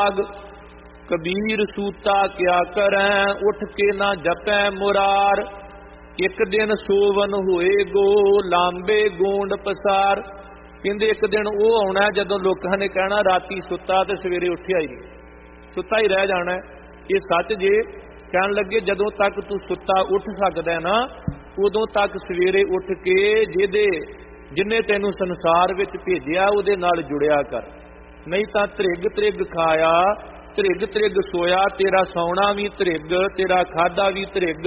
राग। कबीर सूता क्या करैं, उठ के ना जपै मुरार। एक दिन सोवन होए गो, लांबे गोंड पसार। कहते एक दिन वो आना जदों लोगों ने कहना राती सुता तो सवेरे उठिया ही नहीं, सुता ही रह जाना। ये सच जे कहन लगे जदों तक तू सुता उठ सकदा है ना, उदों तक सवेरे उठ के जिन्हें तेनू संसार विच भेजिया उहदे नाल जुड़िया कर। नहीं तां त्रिग त्रिग खाया, त्रिग त्रिग सोया, तेरा सौना भी त्रिग, तेरा खादा भी त्रिग।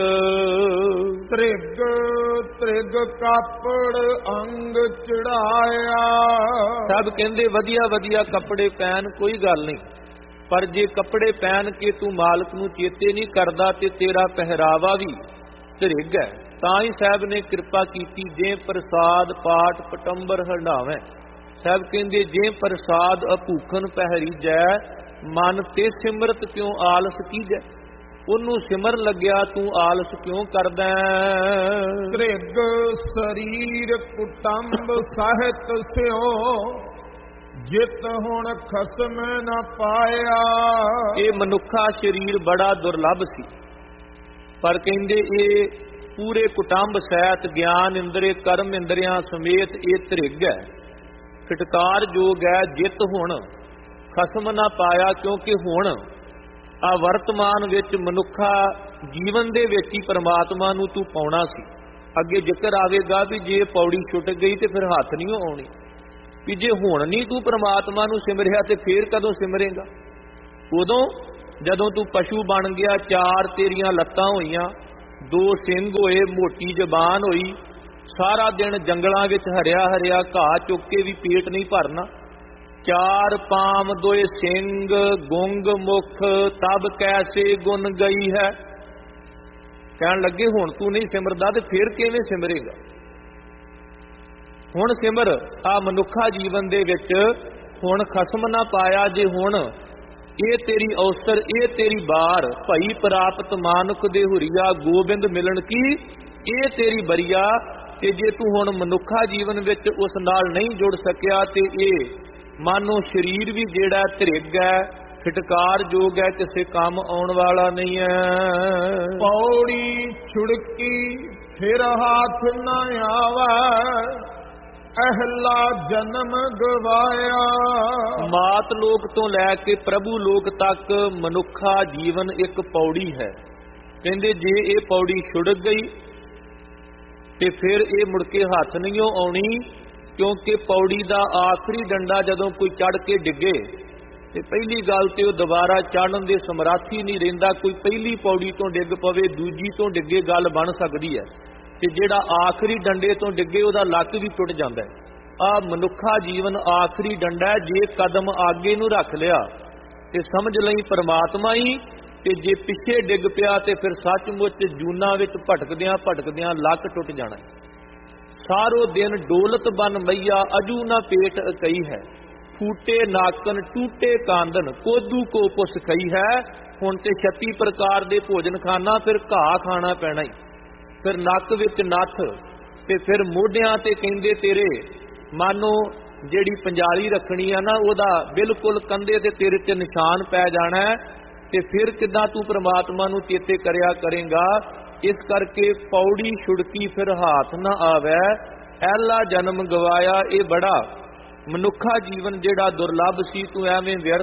त्रिग त्रिग कापड़ अंग चढ़ाया। सब कहंदे वधिया वधिया कपड़े पहन, कोई गल नहीं, पर जे कपड़े पहन के तू मालक नू चेते नहीं करदा ते तेरा पहरावा भी त्रिग है। तां ही साहब ने कृपा कीती, जे प्रसाद पाठ पटंबर हंडावे। साहब कहंदे जे प्रसाद अभूखन पहरीजै, मन ते सिमरत क्यों आलस कीजै। ਉਹਨੂੰ ਸਿਮਰ ਲੱਗਿਆ ਤੂੰ ਆਲਸ ਕਿਉਂ ਕਰਦਾ। ਤ੍ਰਿਗ ਸਰੀਰ ਕੁਟੰਬ ਸਾਹਿਤ ਸਿਓ, ਜਿਤ ਹੁਣ ਖਸਮ ਨਾ ਪਾਇਆ। ਇਹ ਮਨੁੱਖਾ ਸਰੀਰ ਬੜਾ ਦੁਰਲੱਭ ਸੀ, ਪਰ ਕਹਿੰਦੇ ਇਹ ਪੂਰੇ ਕੁਟੰਬ ਸਹਿਤ ਗਿਆਨ ਇੰਦਰੇ ਕਰਮ ਇੰਦਰੀਆਂ ਸਮੇਤ ਇਹ ਤ੍ਰਿਗ ਹੈ, ਫਿਟਕਾਰ ਜੋਗ ਹੈ। ਜਿਤ ਹੁਣ ਖਸਮ ਨਾ ਪਾਇਆ, ਕਿਉਂਕਿ ਹੁਣ ਆ ਵਰਤਮਾਨ ਵਿੱਚ ਮਨੁੱਖਾ ਜੀਵਨ ਦੇ ਵਿੱਚ ਹੀ ਪਰਮਾਤਮਾ ਨੂੰ ਤੂੰ ਪਾਉਣਾ ਸੀ। ਅੱਗੇ ਜ਼ਿਕਰ ਆਵੇਗਾ ਵੀ ਜੇ ਪੌੜੀ ਛੁੱਟ ਗਈ ਤੇ ਫਿਰ ਹੱਥ ਨਹੀਂ ਆਉਣੀ, ਵੀ ਜੇ ਹੁਣ ਨਹੀਂ ਤੂੰ ਪਰਮਾਤਮਾ ਨੂੰ ਸਿਮਰਿਆ ਤੇ ਫੇਰ ਕਦੋਂ ਸਿਮਰੇਗਾ। ਉਦੋਂ ਜਦੋਂ ਤੂੰ ਪਸ਼ੂ ਬਣ ਗਿਆ, ਚਾਰ ਤੇਰੀਆਂ ਲੱਤਾਂ ਹੋਈਆਂ, ਦੋ ਸਿੰਗ ਹੋਏ, ਮੋਟੀ ਜ਼ਬਾਨ ਹੋਈ, ਸਾਰਾ ਦਿਨ ਜੰਗਲਾਂ ਵਿੱਚ ਹਰਿਆ ਹਰਿਆ ਘਾਹ ਚੁੱਕ ਕੇ ਵੀ ਪੇਟ ਨਹੀਂ ਭਰਨਾ। चार पाम दोए सिंग, गुंग मुख, तब कैसे गुन गई है। कहन लगे हुण तू नहीं सिमरदा ते फिर किवें सिमरेगा। हुण सिमर आ मनुखा जीवन दे विच हुण खसम ना पाया। जे हुण ये तेरी अवसर, ये तेरी बार, भई प्राप्त मानुख दे हुरिया, गोबिंद मिलन की ये तेरी बरिया। ते जे तू हुण मनुखा जीवन विच उस नाल नहीं जुड़ सकिया ते ये मानो शरीर भी जेड़ा त्रिग है, फिटकार जोग है, किसी काम आउण वाला नहीं है। पौड़ी छुड़की फिर हाथ न आवे, अहला जन्म गवाया। मात लोक तो लैके प्रभु लोक तक मनुखा जीवन एक पौड़ी है। कहंदे जे ये पौड़ी छुड़ गई ते फिर ये मुड़ के हथ नहीं आउणी, क्योंकि पौड़ी का आखिरी डंडा जदों कोई चढ़ के डिगे तो पहली गल तो दोबारा चढ़न के समराथी नहीं रहिंदा। कोई पहली पौड़ी तो डिग पवे, दूजी तो डिगे, गल बन सकती है। तो जिहड़ा आखिरी डंडे तो डिगे उहदा लक भी टुट जाता है। आ मनुखा जीवन आखिरी डंडा है। जे कदम आगे नूं रख लिया तो समझ लई परमात्मा ही, ते जे पिछे डिग पिया तो फिर सचमुच जूना विच भटकदियां भटकदियां लक टुट जाना है। सारो दिन डोलत बन मैया, अजू ना पेट कई है। फूटे नाकन टूटे कांदन, कोदू को पुस कई है। हुण ते 36 प्रकार दे भोजन खाना, फिर घाह खाना पैना ही। फिर नक विच नथ, ते फिर मोढियां ते कहंदे तेरे मानो जिहड़ी पंजाली रखनी है ना, ओहदा बिल्कुल कंधे ते तेरे ते निशान पै जाना है। ते फिर किदां तू परमात्मा नूं चेते करया करेगा। इस करके पौड़ी छुड़की फिर हाथ न आवे, ऐला जन्म गवाया। ये बड़ा मनुखा जीवन जेड़ा दुर्लभ सी, तू एवें व्यर्थ